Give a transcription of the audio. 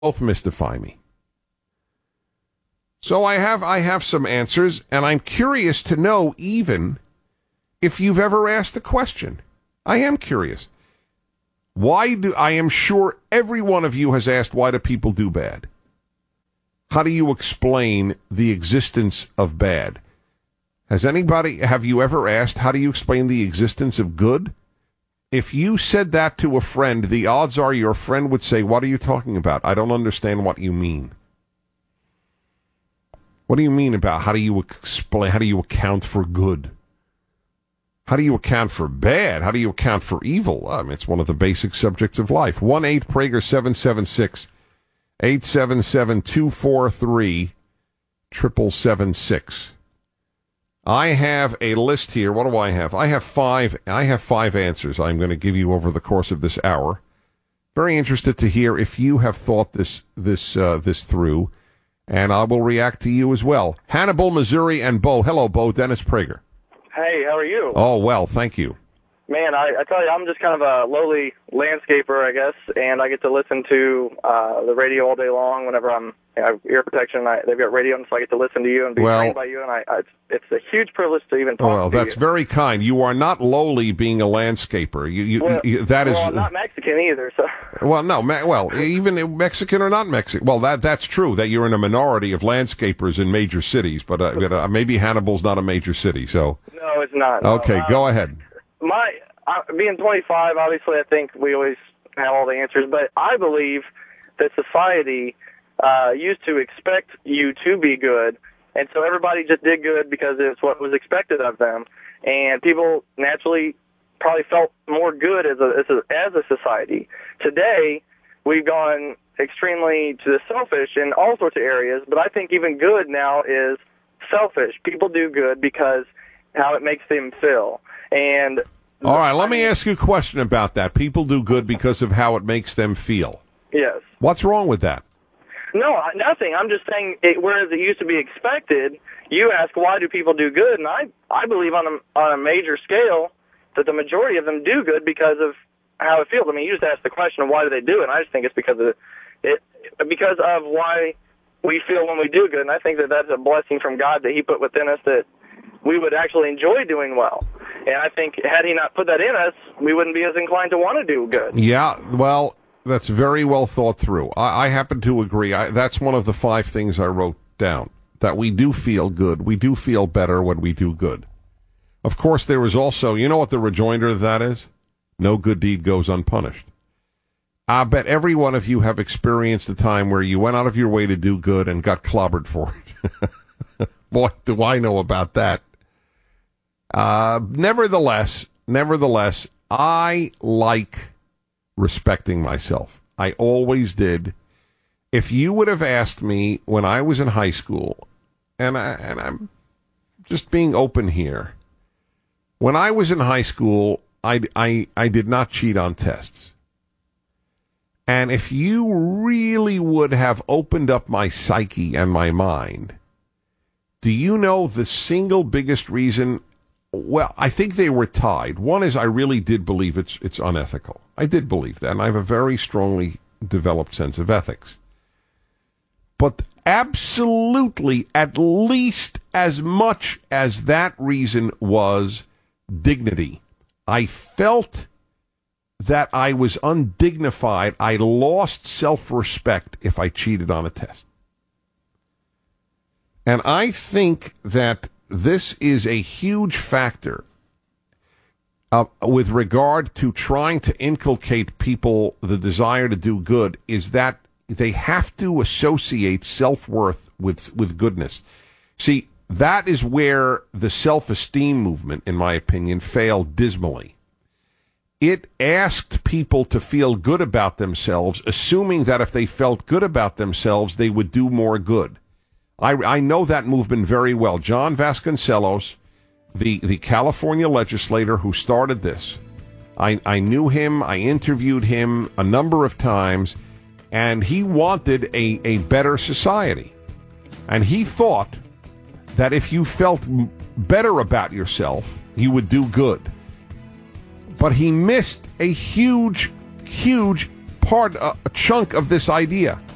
Both mystify me. So I have some answers, and I'm curious to know even if you've ever asked the question. I am curious. I am sure every one of you has asked, why do people do bad? How do you explain the existence of bad? Have you ever asked, how do you explain the existence of good? If you said that to a friend, the odds are your friend would say, what are you talking about? I don't understand what you mean. What do you mean about how do you account for good? How do you account for bad? How do you account for evil? I mean, it's one of the basic subjects of life. 1-8-Prager-776. 877-243-7776. I have a list here. What do I have? I have five answers I'm going to give you over the course of this hour. Very interested to hear if you have thought this through, and I will react to you as well. Hannibal, Missouri, and Bo. Hello, Bo. Dennis Prager. Hey, how are you? Oh, well, thank you. Man, I tell you, I'm just kind of a lowly landscaper, I guess, and I get to listen to the radio all day long whenever I have ear protection. They've got radio, and so I get to listen to you and be trained by you, and it's a huge privilege to even talk to you. Well, that's very kind. You are not lowly being a landscaper. I'm not Mexican either, so... Well, no, even Mexican or not Mexican. Well, that's true, that you're in a minority of landscapers in major cities, but maybe Hannibal's not a major city, so... No, it's not. Okay, go ahead. Being 25, obviously, I think we always have all the answers, but I believe that society used to expect you to be good, and so everybody just did good because it's what was expected of them, and people naturally probably felt more good as a society. Today, we've gone extremely to the selfish in all sorts of areas, but I think even good now is selfish. People do good because how it makes them feel. And all right, let me ask you a question about that. People do good because of how it makes them feel. Yes. What's wrong with that? No, nothing. I'm just saying, whereas it used to be expected, you ask, why do people do good? And I believe on a major scale that the majority of them do good because of how it feels. I mean, you just ask the question of why do they do it, and I just think it's because of why we feel when we do good. And I think that that's a blessing from God that He put within us, that we would actually enjoy doing well. And I think had He not put that in us, we wouldn't be as inclined to want to do good. Yeah, well, that's very well thought through. I happen to agree. That's one of the 5 things I wrote down, that we do feel good. We do feel better when we do good. Of course, there is also, you know what the rejoinder of that is? No good deed goes unpunished. I bet every one of you have experienced a time where you went out of your way to do good and got clobbered for it. Boy, do I know about that. Nevertheless, I like respecting myself. I always did. If you would have asked me when I was in high school, and I'm just being open here, when I was in high school, I did not cheat on tests. And if you really would have opened up my psyche and my mind, do you know the single biggest reason? Well, I think they were tied. One is I really did believe it's unethical. I did believe that, and I have a very strongly developed sense of ethics. But absolutely, at least as much as that reason was dignity, I felt that I was undignified. I lost self-respect if I cheated on a test. And I think that this is a huge factor with regard to trying to inculcate people the desire to do good, is that they have to associate self-worth with goodness. See, that is where the self-esteem movement, in my opinion, failed dismally. It asked people to feel good about themselves, assuming that if they felt good about themselves, they would do more good. I know that movement very well. John Vasconcellos, the California legislator who started this, I knew him, I interviewed him a number of times, and he wanted a better society. And he thought that if you felt better about yourself, you would do good. But he missed a huge part, a chunk of this idea.